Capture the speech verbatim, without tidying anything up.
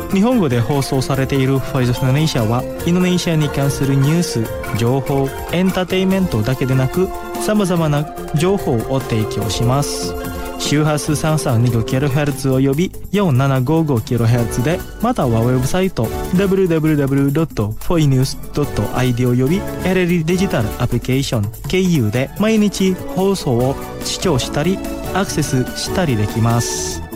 日本語で放送されているフォイスオブインドネシアはインドネシアに関するニュース、情報、エンターテインメントだけでなくさまざまな情報を提供します。周波数 さんさんにごキロヘルツ および よんななごごキロヘルツ で、またはウェブサイト ダブリューダブリューダブリュードットフォイニュースドットアイディー および エルエル デジタルアプリケーション ケーユー で毎日放送を視聴したりアクセスしたりできます。